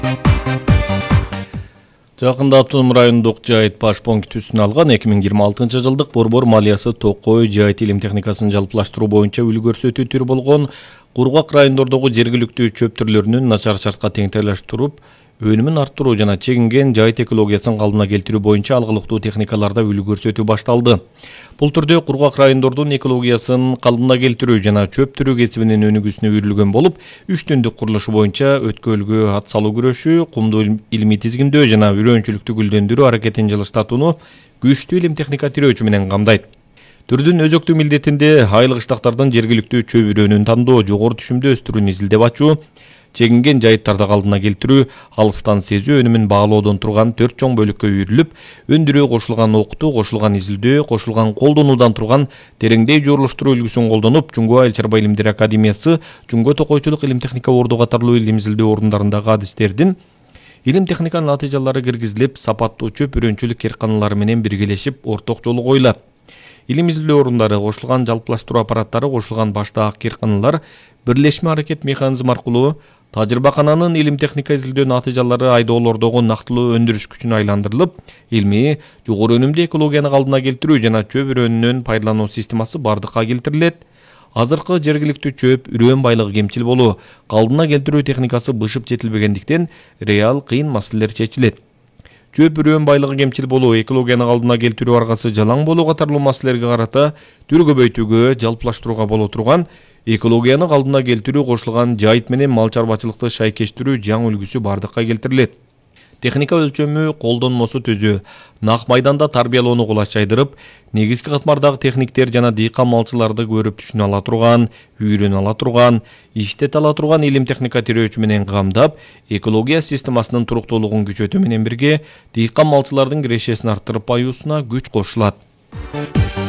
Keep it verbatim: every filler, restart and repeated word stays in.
Жакында Автоном райондук жайыт баш пунктүсүн алган эки миң жыйырма алтынчы жылдык борбор малиясы Токой жайыт илим техникасын жалпылаштыруу боюнча үлгү көрсөтүү түрү болгон кургак райондордогу жергиликтүү чөп түрлөрүнүн начар шартка теңдештирип, өнүмүн арттыруу жана чегинген жайыт экологиясын калыбына келтирүү боюнча алгылыктуу техникаларда үлгү көрсөтүү башталды. Бул түрдө кургак райондордун экологиясын калыбына келтирүү жана чөп түрүү кесибинин өнүгүүсүнө үйрүлгөн болуп, үч түндүк курулушу боюнча өткөлгө ат салуу күрөшү, кумду илимий тизгиндөө жана үйрөнчүлүктү гүлдөндүрүү аракетин жылыштатууну күчтүү илим техника тирөөчү менен камдайт. Түрдүн өзөктүү милдетинде айыл кыштактардын жергиликтүү чөп үрөнүн тандоо, жогору түшүмдө өстүрүүнү изилдеп ачуу, чегинген жайыттарды калыбына келтирүү, алыстан сезүү өнүмүн баалоодон турган төрт чоң бөлүккө үйрүлүп, өндүрүү, кошулган окутуу, кошулган изилдөө, кошулган колдонуудан турган тереңдей жуурулуштуруу үлгүсүн колдонуп, Жуңго Айыл чарба илимдери академиясы, Жуңго токойчулук илим техника орду катарлуу илим изилдөө орундарындагы адистердин илим техниканын натыйжалары киргизилип, сапаттуу чөп үрөнчүлүк керканалары менен биргелешип, орток жолу коюлат. Илим изилдөө орундары, кошулган жалпылаштыруу аппараттары, кошулган баштаак керканалар бирлешме аракет механизм аркылуу тажрыйбакананын илим техника изилдөө натыйжалары айдоолордогу нактылуу өндүрүш күчүнө айландырылып, илмий, жогору өнүмдүү экологияны калыбына келтирүү жана чөп үрөнүнүн пайдалануу системасы бардыкка келтирилет. Азыркы жергиликтүү чөп үрөн байлыгы кемчил болуу, калыбына келтирүү техникасы бышып жетилбегендиктен реал кыйын маселелер чечилет. Чөп үрөн байлыгы кемчил болуу, экологияны калыбына келтирүү аргасы жалаң болуу катарлуу маселелерге карата түр көбөйтүүгө, жалпылаштырууга боло турган экологияны калыбына келтирүү кошулган жайыт менен мал чарбачылыкты шайкештирүү жаңы үлгүсү бардыкка келтирилет. Техника өлчөмү, колдонмосу түзүү, нак майданда тарбиялоону кулачайдырып, негизги катмардагы техниктер жана дыйкан малчыларды көрүп түшүнө ала турган, үйрөнө ала турган, иштете ала турган илим техника тирөөчү менен камдап, экология системасынын туруктуулугун күчөтүү менен бирге, дыйкан малчылардын кирешесин арттырып баюусуна күч кошулат.